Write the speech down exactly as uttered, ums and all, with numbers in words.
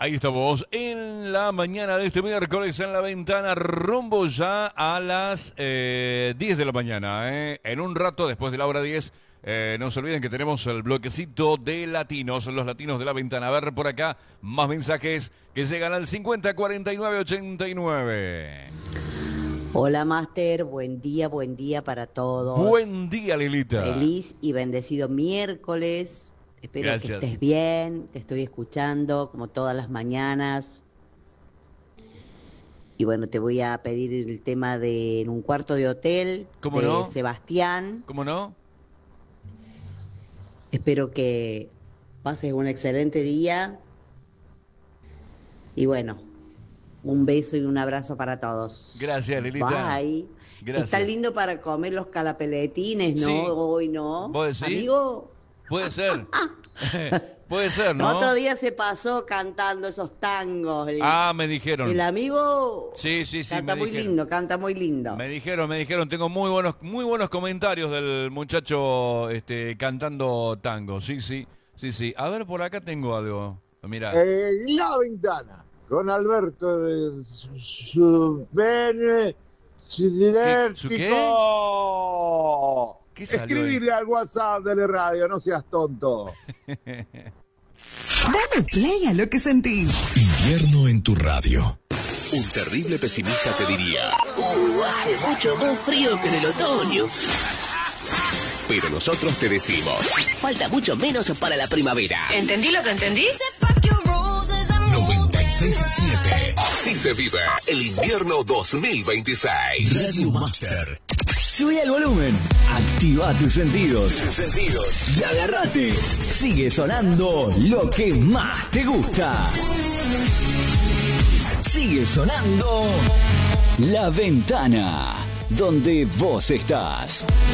Ahí estamos en la mañana de este miércoles en La Ventana, rumbo ya a las eh, diez de la mañana. Eh. En un rato, después de la hora diez, eh, no se olviden que tenemos el bloquecito de latinos, los latinos de La Ventana. A ver por acá, más mensajes que llegan al cincuenta cuarenta y nueve ochenta y nueve. Hola, Máster, buen día, buen día para todos. Buen día, Lilita. Feliz y bendecido miércoles. Espero Gracias. que estés bien, te estoy escuchando como todas las mañanas. Y bueno, te voy a pedir el tema de En un cuarto de hotel, ¿Cómo de no? Sebastián. ¿Cómo no? Espero que pases un excelente día. Y bueno, un beso y un abrazo para todos. Gracias, Lilita. Bye. Gracias. Está lindo para comer los calapeletines, ¿no? Sí. Hoy, ¿no? ¿Vos decís? Amigo. Puede ser. Puede ser, ¿no? Otro día se pasó cantando esos tangos. El, Ah, me dijeron. el amigo Sí, sí, sí, canta me muy dijeron. lindo, canta muy lindo. Me dijeron, me dijeron, tengo muy buenos, muy buenos comentarios del muchacho este, cantando tango. Sí, sí, sí, sí. A ver, por acá tengo algo. Mira. Eh, La Ventana, con Alberto de su bene ¿Su qué? ¿Qué salió ahí? Escribile al WhatsApp de la radio, no seas tonto. Dale play a lo que sentís. Invierno en tu radio. Un terrible pesimista te diría: Uh, hace mucho más frío que en el otoño. pero nosotros te decimos: Falta mucho menos para la primavera. ¿Entendí lo que entendí? noventa y seis punto siete. Así se vive el invierno dos mil veintiséis. Radio Master. Sube el volumen, activa tus sentidos, Sentidos. y agárrate. Sigue sonando lo que más te gusta. Sigue sonando La Ventana, donde vos estás.